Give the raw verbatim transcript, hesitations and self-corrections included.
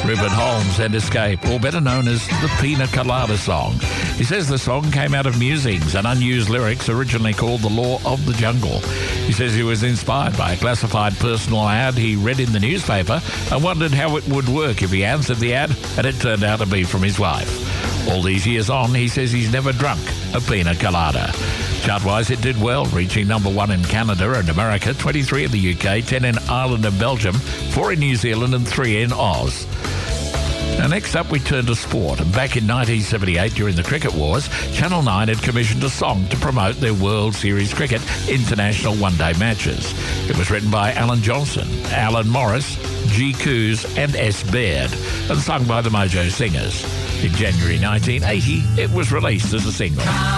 Rupert Holmes and Escape, or better known as the Pina Colada Song. He says the song came out of musings and unused lyrics originally called The Law of the Jungle. He says he was inspired by a classified personal ad he read in the newspaper and wondered how it would work if he answered the ad, and it turned out to be from his wife. All these years on, he says he's never drunk a pina colada. Chart-wise, it did well, reaching number one in Canada and America, twenty-three in the U K, ten in Ireland and Belgium, four in New Zealand and three in Oz. Now, next up, we turn to sport. And back in nineteen seventy-eight, during the Cricket Wars, Channel nine had commissioned a song to promote their World Series Cricket international one-day matches. It was written by Alan Johnson, Alan Morris, G. Coos and S. Baird, and sung by the Mojo Singers. In January nineteen eighty, it was released as a single.